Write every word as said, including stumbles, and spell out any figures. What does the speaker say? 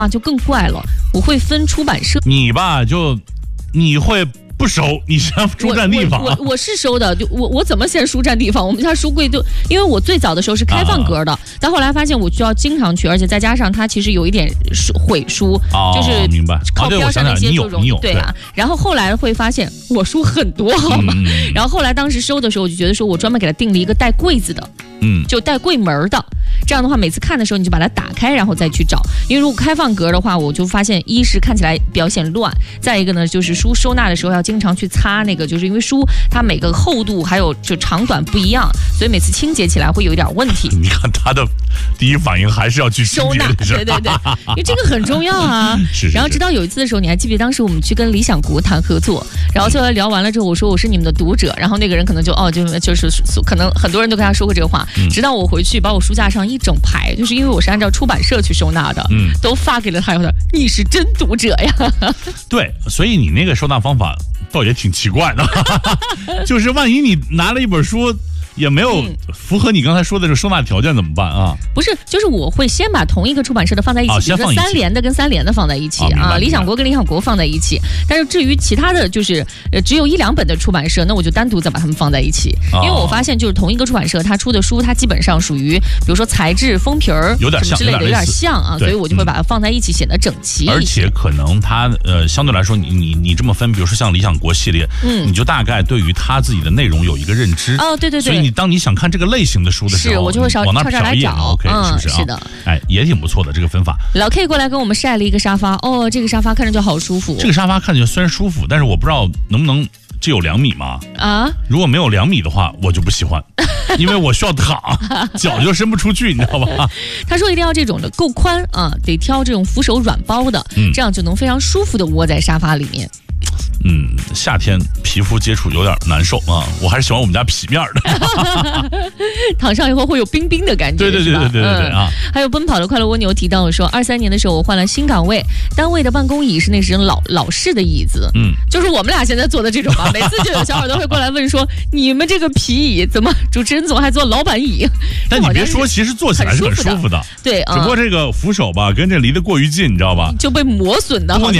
啊，就更怪了。我会分出版社， 你吧就你会不收，你先书占地方。 我 我, 我, 我是收的，就我我怎么嫌书占地方？我们家书柜就因为我最早的时候是开放格的，啊、但后来发现我需要经常去，而且再加上它其实有一点毁书， 哦、 就是明白靠边上那些就容易、 哦、 对啊。然后后来会发现我书很多，好吗？嗯、然后后来当时收的时候，我就觉得说我专门给它定了一个带柜子的。嗯，就带柜门的，这样的话每次看的时候你就把它打开，然后再去找。因为如果开放格的话，我就发现一是看起来比较显乱，再一个呢就是书收纳的时候要经常去擦那个，就是因为书它每个厚度还有就长短不一样，所以每次清洁起来会有一点问题。 你看他的第一反应还是要去清洁收纳，对对对，因为这个很重要啊。 是是是。 然后直到有一次的时候，你还记不记得当时我们去跟理想国谈合作，然后最后聊完了之后，我说我是你们的读者，然后那个人可能就哦就就是可能很多人都跟他说过这个话。嗯、直到我回去把我书架上一整排，就是因为我是按照出版社去收纳的，嗯，都发给了他。有点，你是真读者呀？ 对，所以你那个收纳方法倒也挺奇怪的，就是万一你拿了一本书。也没有符合你刚才说的这个收纳条件怎么办啊？ 不是，就是我会先把同一个出版社的放在一起， 啊、 比如说三联的跟三联的放在一起啊, 啊，理想国跟理想国放在一起。但是至于其他的就是呃只有一两本的出版社，那我就单独再把它们放在一起。 啊、 因为我发现就是同一个出版社，它出的书它基本上属于比如说材质、封皮儿有点像之类的，有点像啊，所以我就会把它放在一起，显得整齐一些。 而且可能它呃相对来说，你你你这么分，比如说像理想国系列，嗯，你就大概对于它自己的内容有一个认知。 哦，对对对。 所以你当你想看这个类型的书的时候， 是我就会稍往那朝这儿来找 ，OK，、 嗯、 是不是啊？ 是的， 哎，也挺不错的这个分法。 老 K 过来跟我们晒了一个沙发，哦，这个沙发看着就好舒服。 这个沙发看着虽然舒服，但是我不知道能不能只有两米吗？啊，如果没有两米的话，我就不喜欢，因为我需要躺，脚就伸不出去，你知道吧？ 他说一定要这种的够宽啊，得挑这种扶手软包的，嗯、这样就能非常舒服的窝在沙发里面。 嗯，夏天皮肤接触有点难受啊，我还是喜欢我们家皮面的， 躺上以后会有冰冰的感觉。 对对对对对对对啊！ 嗯、还有奔跑的快乐蜗牛提到说，二三年的时候我换了新岗位，单位的办公椅是那种老老式的椅子，嗯，就是我们俩现在坐的这种啊。每次就有小耳朵会过来问说，你们这个皮椅怎么主持人总还坐老板椅？ 但你别说，其实坐起来是很舒服的， 对， 只不过这个扶手吧，跟这离得过于近，你知道吧？ 就被磨损的。